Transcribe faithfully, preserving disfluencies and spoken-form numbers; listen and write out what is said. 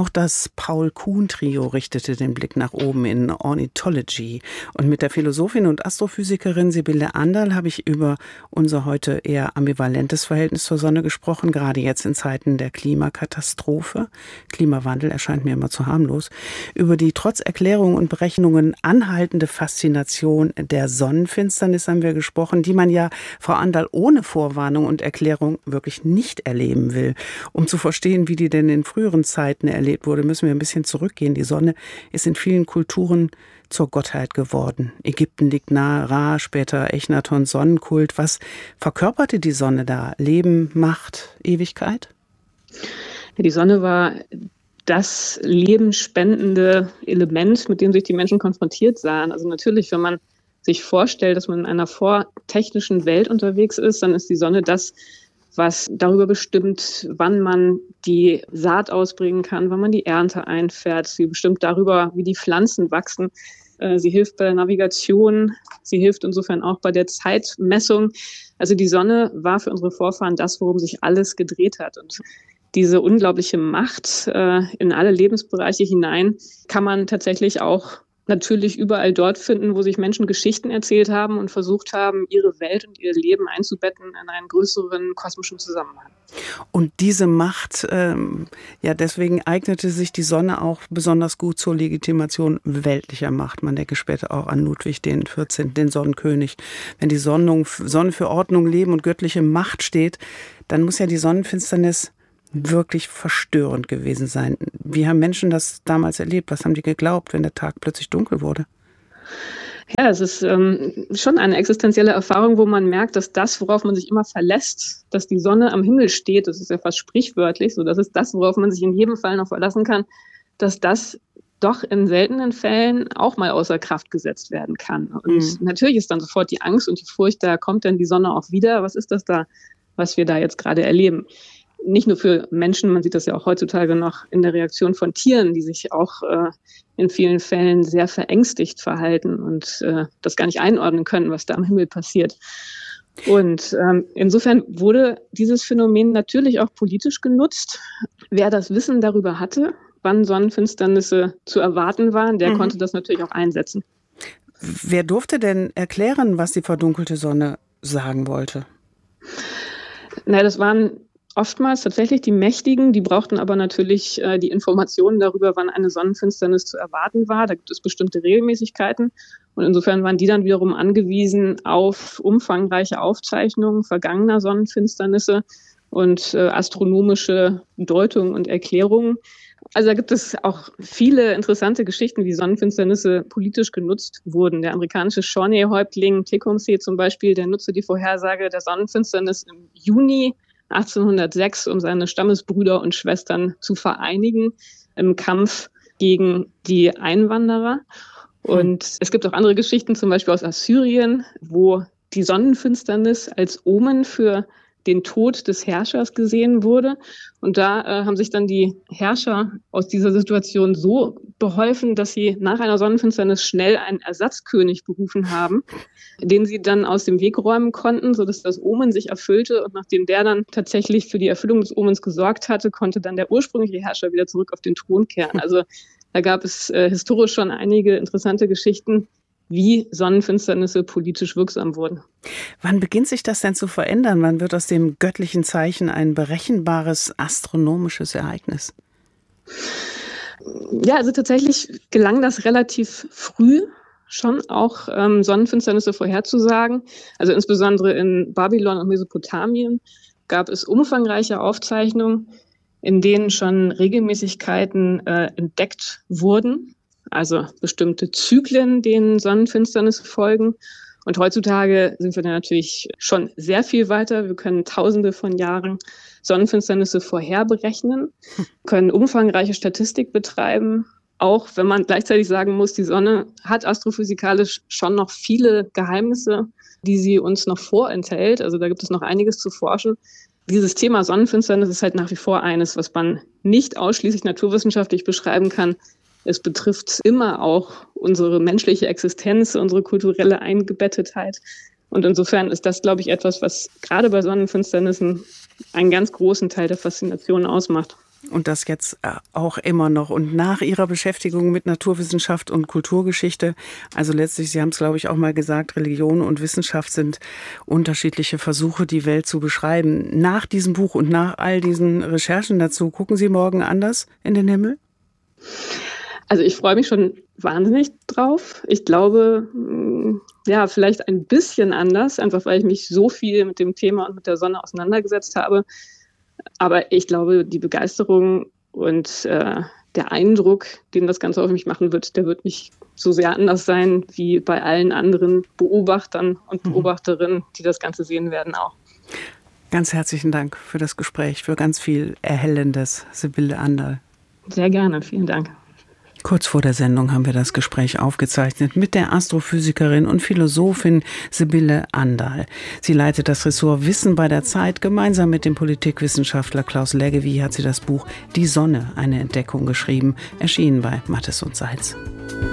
Auch das Paul-Kuhn-Trio richtete den Blick nach oben in Ornithology. Und mit der Philosophin und Astrophysikerin Sibylle Anderl habe ich über unser heute eher ambivalentes Verhältnis zur Sonne gesprochen, gerade jetzt in Zeiten der Klimakatastrophe. Klimawandel erscheint mir immer zu harmlos. Über die trotz Erklärungen und Berechnungen anhaltende Faszination der Sonnenfinsternis haben wir gesprochen, die man ja, Frau Anderl, ohne Vorwarnung und Erklärung wirklich nicht erleben will. Um zu verstehen, wie die denn in früheren Zeiten erlebt wurde, müssen wir ein bisschen zurückgehen. Die Sonne ist in vielen Kulturen zur Gottheit geworden. Ägypten liegt nahe, Ra, später Echnaton, Sonnenkult. Was verkörperte die Sonne da? Leben, Macht, Ewigkeit? Die Sonne war das lebenspendende Element, mit dem sich die Menschen konfrontiert sahen. Also natürlich, wenn man sich vorstellt, dass man in einer vortechnischen Welt unterwegs ist, dann ist die Sonne das, was darüber bestimmt, wann man die Saat ausbringen kann, wann man die Ernte einfährt. Sie bestimmt darüber, wie die Pflanzen wachsen. Sie hilft bei der Navigation. Sie hilft insofern auch bei der Zeitmessung. Also die Sonne war für unsere Vorfahren das, worum sich alles gedreht hat. Und diese unglaubliche Macht äh, in alle Lebensbereiche hinein kann man tatsächlich auch natürlich überall dort finden, wo sich Menschen Geschichten erzählt haben und versucht haben, ihre Welt und ihr Leben einzubetten in einen größeren kosmischen Zusammenhang. Und diese Macht, ähm, ja, deswegen eignete sich die Sonne auch besonders gut zur Legitimation weltlicher Macht. Man denke später auch an Ludwig den vierzehnten., den Sonnenkönig. Wenn die Sonne, Sonne für Ordnung, Leben und göttliche Macht steht, dann muss ja die Sonnenfinsternis wirklich verstörend gewesen sein. Wie haben Menschen das damals erlebt? Was haben die geglaubt, wenn der Tag plötzlich dunkel wurde? Ja, es ist ähm, schon eine existenzielle Erfahrung, wo man merkt, dass das, worauf man sich immer verlässt, dass die Sonne am Himmel steht, das ist ja fast sprichwörtlich, so das ist das, worauf man sich in jedem Fall noch verlassen kann, dass das doch in seltenen Fällen auch mal außer Kraft gesetzt werden kann. Und mhm. natürlich ist dann sofort die Angst und die Furcht, da kommt dann die Sonne auch wieder. Was ist das da, was wir da jetzt gerade erleben? Nicht nur für Menschen, man sieht das ja auch heutzutage noch in der Reaktion von Tieren, die sich auch äh, in vielen Fällen sehr verängstigt verhalten und äh, das gar nicht einordnen können, was da am Himmel passiert. Und ähm, insofern wurde dieses Phänomen natürlich auch politisch genutzt. Wer das Wissen darüber hatte, wann Sonnenfinsternisse zu erwarten waren, der mhm. konnte das natürlich auch einsetzen. Wer durfte denn erklären, was die verdunkelte Sonne sagen wollte? Na, das waren oftmals tatsächlich die Mächtigen, die brauchten aber natürlich äh, die Informationen darüber, wann eine Sonnenfinsternis zu erwarten war. Da gibt es bestimmte Regelmäßigkeiten und insofern waren die dann wiederum angewiesen auf umfangreiche Aufzeichnungen vergangener Sonnenfinsternisse und äh, astronomische Deutungen und Erklärungen. Also da gibt es auch viele interessante Geschichten, wie Sonnenfinsternisse politisch genutzt wurden. Der amerikanische Shawnee-Häuptling Tecumseh zum Beispiel, der nutzte die Vorhersage der Sonnenfinsternis im Juni achtzehnhundertsechs, um seine Stammesbrüder und Schwestern zu vereinigen im Kampf gegen die Einwanderer. Und hm. es gibt auch andere Geschichten, zum Beispiel aus Assyrien, wo die Sonnenfinsternis als Omen für den Tod des Herrschers gesehen wurde. Und da äh, haben sich dann die Herrscher aus dieser Situation so beholfen, dass sie nach einer Sonnenfinsternis schnell einen Ersatzkönig berufen haben, den sie dann aus dem Weg räumen konnten, sodass das Omen sich erfüllte. Und nachdem der dann tatsächlich für die Erfüllung des Omens gesorgt hatte, konnte dann der ursprüngliche Herrscher wieder zurück auf den Thron kehren. Also da gab es äh, historisch schon einige interessante Geschichten, wie Sonnenfinsternisse politisch wirksam wurden. Wann beginnt sich das denn zu verändern? Wann wird aus dem göttlichen Zeichen ein berechenbares astronomisches Ereignis? Ja, also tatsächlich gelang das relativ früh, schon auch ähm, Sonnenfinsternisse vorherzusagen. Also insbesondere in Babylon und Mesopotamien gab es umfangreiche Aufzeichnungen, in denen schon Regelmäßigkeiten äh, entdeckt wurden. Also bestimmte Zyklen, denen Sonnenfinsternisse folgen. Und heutzutage sind wir da natürlich schon sehr viel weiter. Wir können Tausende von Jahren Sonnenfinsternisse vorherberechnen, können umfangreiche Statistik betreiben, auch wenn man gleichzeitig sagen muss, die Sonne hat astrophysikalisch schon noch viele Geheimnisse, die sie uns noch vorenthält. Also da gibt es noch einiges zu forschen. Dieses Thema Sonnenfinsternis ist halt nach wie vor eines, was man nicht ausschließlich naturwissenschaftlich beschreiben kann. Es betrifft immer auch unsere menschliche Existenz, unsere kulturelle Eingebettetheit. Und insofern ist das, glaube ich, etwas, was gerade bei Sonnenfinsternissen einen ganz großen Teil der Faszination ausmacht. Und das jetzt auch immer noch. Und nach Ihrer Beschäftigung mit Naturwissenschaft und Kulturgeschichte, also letztlich, Sie haben es, glaube ich, auch mal gesagt, Religion und Wissenschaft sind unterschiedliche Versuche, die Welt zu beschreiben. Nach diesem Buch und nach all diesen Recherchen dazu, gucken Sie morgen anders in den Himmel? Also ich freue mich schon wahnsinnig drauf. Ich glaube, ja, vielleicht ein bisschen anders, einfach weil ich mich so viel mit dem Thema und mit der Sonne auseinandergesetzt habe. Aber ich glaube, die Begeisterung und äh, der Eindruck, den das Ganze auf mich machen wird, der wird nicht so sehr anders sein wie bei allen anderen Beobachtern und Beobachterinnen, die das Ganze sehen werden auch. Ganz herzlichen Dank für das Gespräch, für ganz viel Erhellendes, Sibylle Anderl. Sehr gerne, vielen Dank. Kurz vor der Sendung haben wir das Gespräch aufgezeichnet mit der Astrophysikerin und Philosophin Sibylle Anderl. Sie leitet das Ressort Wissen bei der Zeit. Gemeinsam mit dem Politikwissenschaftler Klaus Leggevi hat sie das Buch Die Sonne, eine Entdeckung geschrieben, erschienen bei Mattes und Seitz.